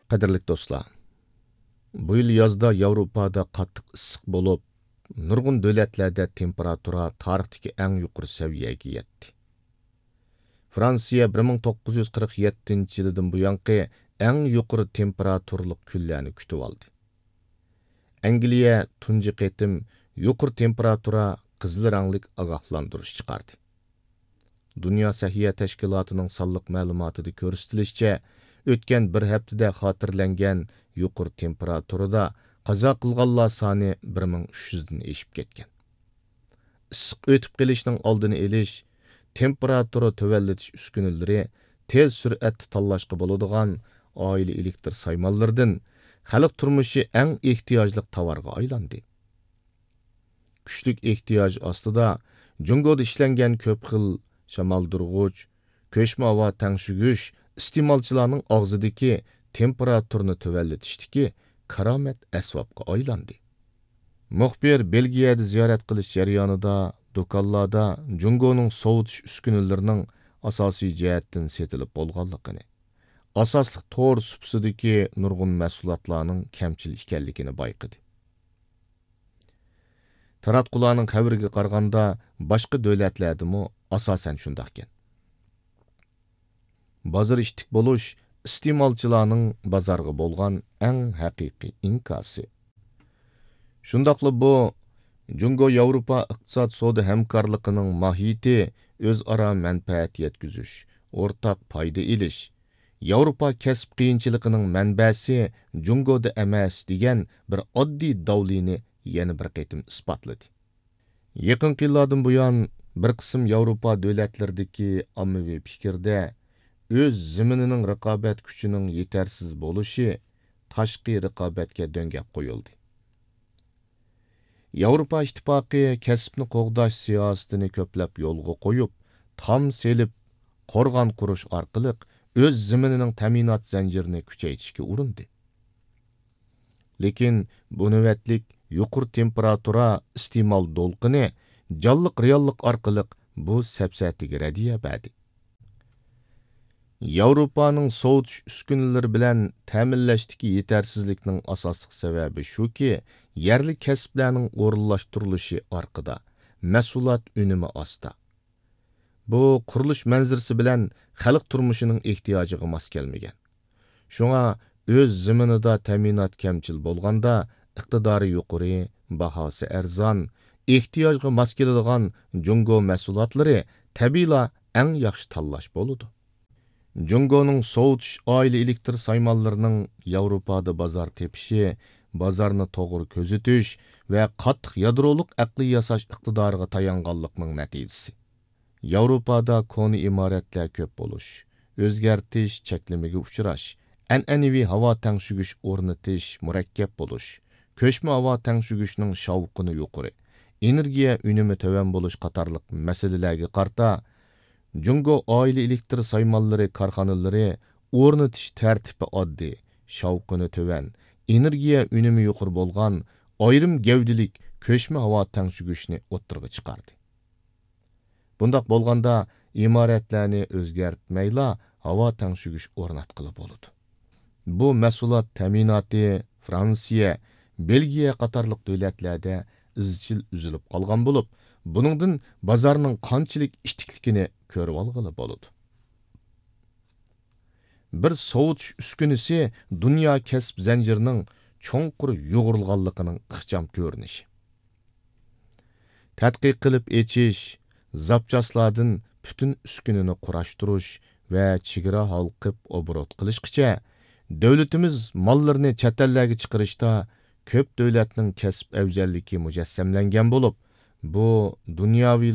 Qadirlik do'stlar, bu yil yozda Yevropada qattiq issiq bo'lib, nurg'un davlatlarda temperatura tarixdagi eng yuqori saviyaga yetdi. Fransiya 1947-yildan buyanqi eng yuqori temperaturalik kunlarni kutib oldi. Angliya tunji qatim yuqori temperatura qizil ranglik ogohlantirish chiqardi. Dünya Səhiyyə Təşkilatının sallıq məlumatında ko'rsatilishicha, o'tgan bir haftada xotirlangan yuqori temperaturada qazo qilganlar soni 1300 dan eshib ketgan. Issiq o'tib qolishning oldini olish, temperatura tuvallatish uskunalari tez sur'atda tanlashga bo'ladigan oila elektr saymonlaridan xalq turmushi eng ehtiyojli tovarga aylandi. Kuchlik ehtiyoj ostida Jungoda ishlangan ko'p xil shamoldurg'uch, ko'chma havo tangshugich iste'molchilarning og'zidagi temperaturani tuvallatishdagi karomat asbobga aylandi. Muxbir Belgiyada ziyorat qilish jarayonida do'konlarda Jungoning sovutish uskunalarining asosiy jihatdan setilib bo'lganligini, asosli to'r supsidagi nurg'un mahsulotlarning kamchil ekanligini bayqadi. Taratqularning xabariga qaraganda boshqa davlatlardami asosan shundaqkan. Bozor ishtik bo'lish iste'molchilarning bozorga bo'lgan eng haqiqiy inkosi. Shundaqla bu Jungo Yevropa iqtisod savdo hamkorligining mohiyati o'zaro manfaat yetkazish, o'rtaq foyda olish, Yevropa kasb qiyinchiligining manbasi Jungoda emas degan bir oddiy davlini yana bir qatim isbotladi. Yaqin yillardan buyon bir qism Yevropa davlatlaridagi ommaviy fikrda o'z ziminining raqobat kuchining yetarsiz bo'lishi tashqi raqobatga döngab qo'yildi. Yevropa ittifoqi kasbni qo'g'dash siyosatini ko'plab yo'lga qo'yib, tom selib, qo'rg'on qurish orqali o'z ziminining ta'minot zanjirini kuchaytirishga urindi. Lekin bu navbatlik yuqori temperatura iste'mol do'lqini jonliq reallik orqali bu sapsatiga radiya berdi. Yevropaning sovutish uskunalari bilan ta'minlashdagi yetarsizlikning asosiy sababi shuki, yerli kasblarning o'rinlashtirilishi orqada mahsulot unumi osta. Bu qurilish manzarasi bilan xalq turmushining ehtiyojiga mos kelmagan. Shunga o'z zaminida ta'minot kamchil bo'lganda, iqtidori yuqori, bahosi arzon, ehtiyojga mos keladigan Jungo mahsulotlari tabiiyla eng yaxshi tanlash bo'ladi. Jungoning sovutish oila elektr saymonlarining Yevropada bozor tepishi, bozorni to'g'ri ko'zitish va qattiq yadroliq aqliy yasash iqtidoriga tayanganlikning natijasi. Yevropada koni imoratlar ko'p bo'lish, o'zgartish cheklimiga uchrash, an'anaviy havo tangshugich o'rnatish murakkab bo'lish, ko'chma havo tangshugishning shavqini yuqori, energiya unumi tovan bo'lish qatorliq masalalarga qarta Jungo oila elektr saymonlari korxonalari o'rnatish tartibi oddiy, shavqini tovan, energiya unumi yuqori bo'lgan ayrim gavdilik ko'chma havo tangshugichni o'ttirg'i chiqardi. Bundaq bo'lganda imoratlarni o'zgartmayla havo tangshugich o'rnatqili bo'ladi. Bu mahsulot ta'minoti Fransiya, Belgiya qatorliq davlatlarda izchil uzilib qolgan bo'lib, buningdan bozorning qanchalik ishtikligini ko'rib olg'ili bo'ladi. Bir sovutish uskunasi dunyo kasb zanjirining cho'nqur yo'g'rilganligining ixcham ko'rinishi. Tadqiq qilib echish, zapchaslardan butun uskunani qurashtirish va chegara halqib obrot qilishgacha davlatimiz mollarini chet ellarga chiqarishda ko'p davlatning kasb afzalligi mujassamlangan bo'lib, bu dunyoviy